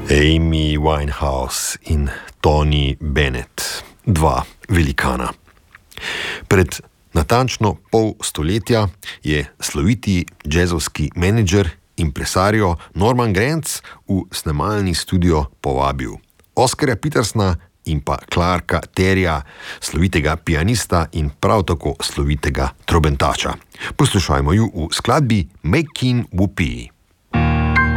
Amy Winehouse in Tony Bennett, dva velikana. Pred natančno pol stoletja je sloviti jazzovski menedžer, impresario Norman Granz v snemalni studio povabil Oscarja Petersna in pa Clarka Terryja, slovitega pianista in prav tako slovitega trobentača. Poslušajmo ju v skladbi Making Whoopee.